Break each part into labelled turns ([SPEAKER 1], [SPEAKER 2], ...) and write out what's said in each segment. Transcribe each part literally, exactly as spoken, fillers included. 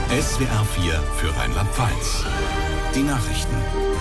[SPEAKER 1] S W R vier für Rheinland-Pfalz. Die Nachrichten.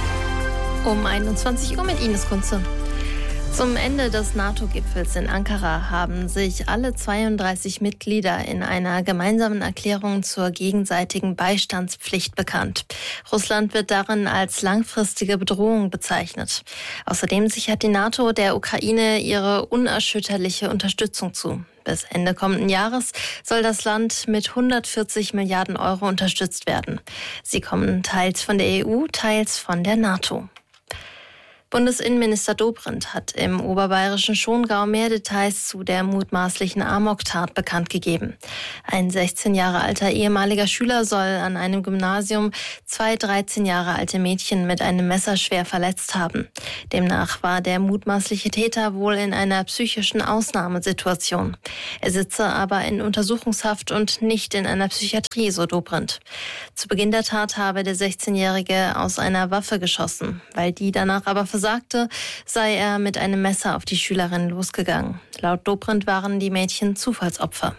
[SPEAKER 2] Um einundzwanzig Uhr mit Ines Kunze. Zum Ende des NATO-Gipfels in Ankara haben sich alle zweiunddreißig Mitglieder in einer gemeinsamen Erklärung zur gegenseitigen Beistandspflicht bekannt. Russland wird darin als langfristige Bedrohung bezeichnet. Außerdem sichert die NATO der Ukraine ihre unerschütterliche Unterstützung zu. Bis Ende kommenden Jahres soll das Land mit hundertvierzig Milliarden Euro unterstützt werden. Sie kommen teils von der E U, teils von der NATO. Bundesinnenminister Dobrindt hat im oberbayerischen Schongau mehr Details zu der mutmaßlichen Amoktat bekannt gegeben. Ein sechzehn Jahre alter ehemaliger Schüler soll an einem Gymnasium zwei dreizehn Jahre alte Mädchen mit einem Messer schwer verletzt haben. Demnach war der mutmaßliche Täter wohl in einer psychischen Ausnahmesituation. Er sitze aber in Untersuchungshaft und nicht in einer Psychiatrie, so Dobrindt. Zu Beginn der Tat habe der sechzehnjährige aus einer Waffe geschossen. Weil die danach aber sagte, sei er mit einem Messer auf die Schülerin losgegangen. Laut Dobrindt waren die Mädchen Zufallsopfer.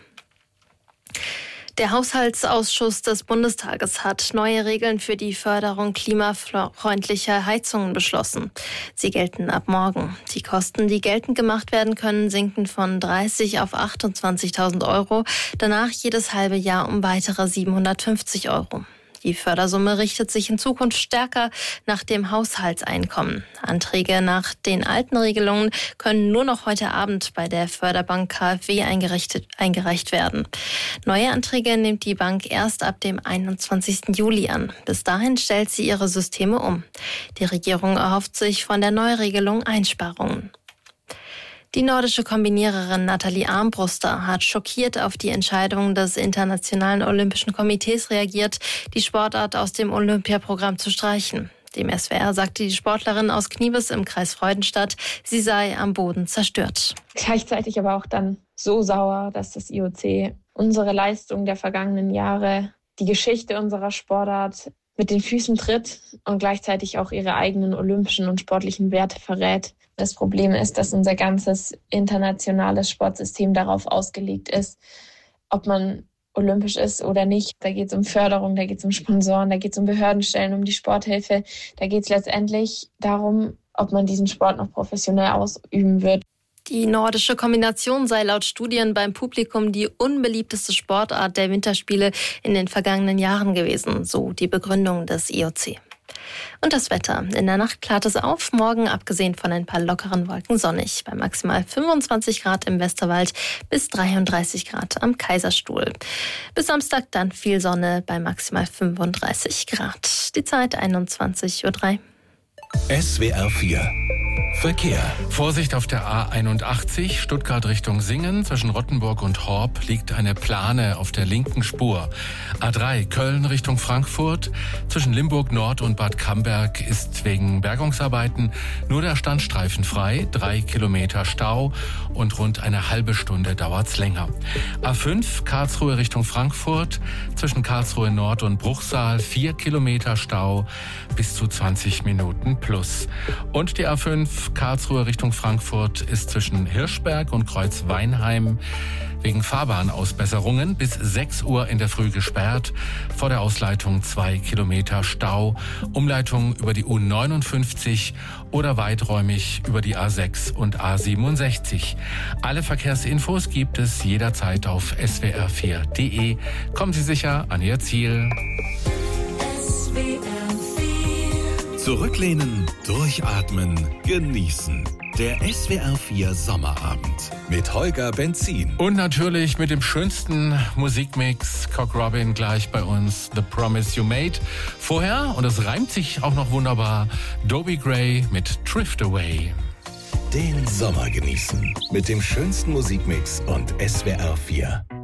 [SPEAKER 2] Der Haushaltsausschuss des Bundestages hat neue Regeln für die Förderung klimafreundlicher Heizungen beschlossen. Sie gelten ab morgen. Die Kosten, die geltend gemacht werden können, sinken von dreißig auf achtundzwanzigtausend Euro, danach jedes halbe Jahr um weitere siebenhundertfünfzig Euro. Die Fördersumme richtet sich in Zukunft stärker nach dem Haushaltseinkommen. Anträge nach den alten Regelungen können nur noch heute Abend bei der Förderbank K f W eingereicht werden. Neue Anträge nimmt die Bank erst ab dem einundzwanzigsten Juli an. Bis dahin stellt sie ihre Systeme um. Die Regierung erhofft sich von der Neuregelung Einsparungen. Die nordische Kombiniererin Nathalie Armbruster hat schockiert auf die Entscheidung des Internationalen Olympischen Komitees reagiert, die Sportart aus dem Olympiaprogramm zu streichen. Dem S W R sagte die Sportlerin aus Kniebes im Kreis Freudenstadt, sie sei am Boden zerstört.
[SPEAKER 3] Gleichzeitig aber auch dann so sauer, dass das I O C unsere Leistung der vergangenen Jahre, die Geschichte unserer Sportart mit den Füßen tritt und gleichzeitig auch ihre eigenen olympischen und sportlichen Werte verrät. Das Problem ist, dass unser ganzes internationales Sportsystem darauf ausgelegt ist, ob man olympisch ist oder nicht. Da geht es um Förderung, da geht es um Sponsoren, da geht es um Behördenstellen, um die Sporthilfe. Da geht es letztendlich darum, ob man diesen Sport noch professionell ausüben wird.
[SPEAKER 2] Die nordische Kombination sei laut Studien beim Publikum die unbeliebteste Sportart der Winterspiele in den vergangenen Jahren gewesen, so die Begründung des I O C. Und das Wetter. In der Nacht klart es auf, morgen abgesehen von ein paar lockeren Wolken sonnig. Bei maximal fünfundzwanzig Grad im Westerwald bis dreiunddreißig Grad am Kaiserstuhl. Bis Samstag dann viel Sonne bei maximal fünfunddreißig Grad. Die Zeit einundzwanzig Uhr drei.
[SPEAKER 1] S W R vier Verkehr.
[SPEAKER 4] Vorsicht auf der A einundachtzig, Stuttgart Richtung Singen. Zwischen Rottenburg und Horb liegt eine Plane auf der linken Spur. A drei, Köln Richtung Frankfurt. Zwischen Limburg Nord und Bad Camberg ist wegen Bergungsarbeiten nur der Standstreifen frei. Drei Kilometer Stau und rund eine halbe Stunde dauert's länger. A fünf, Karlsruhe Richtung Frankfurt. Zwischen Karlsruhe Nord und Bruchsal vier Kilometer Stau, bis zu zwanzig Minuten plus. Und die A fünf, Karlsruhe Richtung Frankfurt ist zwischen Hirschberg und Kreuzweinheim wegen Fahrbahnausbesserungen bis sechs Uhr in der Früh gesperrt. Vor der Ausleitung zwei Kilometer Stau. Umleitung über die U neunundfünfzig oder weiträumig über die A sechs und A siebenundsechzig. Alle Verkehrsinfos gibt es jederzeit auf S W R vier Punkt de. Kommen Sie sicher an Ihr Ziel.
[SPEAKER 1] S W R vier. Zurücklehnen, durchatmen, genießen. Der S W R vier Sommerabend mit Holger Benzin.
[SPEAKER 4] Und natürlich mit dem schönsten Musikmix, Cock Robin gleich bei uns, The Promise You Made. Vorher, und das reimt sich auch noch wunderbar, Dobie Gray mit Drift Away.
[SPEAKER 1] Den Sommer genießen mit dem schönsten Musikmix und S W R vier.